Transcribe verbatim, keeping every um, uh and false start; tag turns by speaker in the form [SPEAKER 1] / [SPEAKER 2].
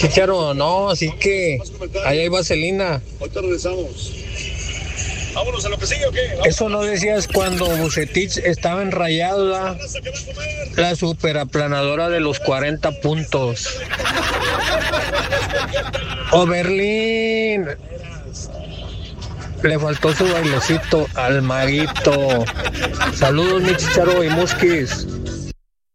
[SPEAKER 1] Chicharo, no, así que ahí hay vaselina.
[SPEAKER 2] Ahorita regresamos. Vámonos a lo que sigue, ¿o qué?
[SPEAKER 1] Eso no decías cuando Bucetich estaba en Rayados, la, la superaplanadora de los cuarenta puntos. O Berlín. Le faltó su bailecito al maguito. Saludos, mi Chicharo y Musquis.